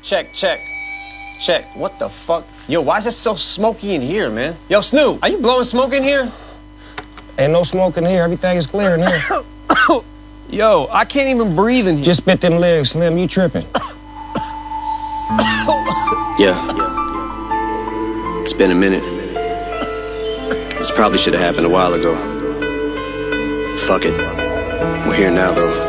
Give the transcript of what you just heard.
Check, check, check. What the fuck? Yo, why is it so smoky in here, man? Yo, Snoop, are you blowing smoke in here? Ain't no smoke in here. Everything is clear in here. Yo, I can't even breathe in here. Just spit them legs, Slim. You tripping. Yeah. It's been a minute. This probably should have happened a while ago. Fuck it. We're here now, though.